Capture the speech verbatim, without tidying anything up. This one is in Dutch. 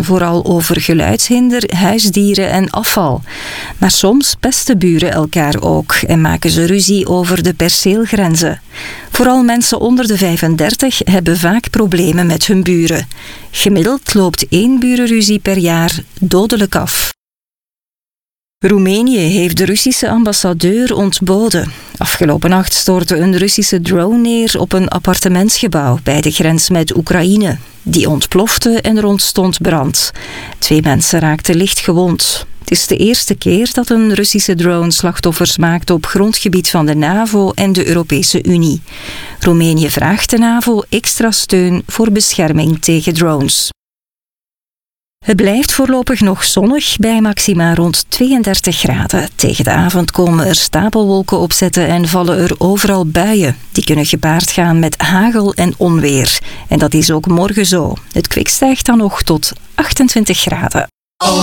vooral over geluidshinder, huisdieren en afval. Maar soms pesten buren elkaar ook en maken ze ruzie over de perceelgrenzen. Vooral mensen onder de vijfendertig hebben vaak problemen met hun buren. Gemiddeld loopt één burenruzie per jaar dodelijk af. Roemenië heeft de Russische ambassadeur ontboden. Afgelopen nacht stortte een Russische drone neer op een appartementsgebouw bij de grens met Oekraïne. Die ontplofte en er ontstond brand. Twee mensen raakten licht gewond. Het is de eerste keer dat een Russische drone slachtoffers maakt op grondgebied van de NAVO en de Europese Unie. Roemenië vraagt de NAVO extra steun voor bescherming tegen drones. Het blijft voorlopig nog zonnig bij maxima rond tweeëndertig graden. Tegen de avond komen er stapelwolken opzetten en vallen er overal buien. Die kunnen gepaard gaan met hagel en onweer. En dat is ook morgen zo. Het kwik stijgt dan nog tot achtentwintig graden.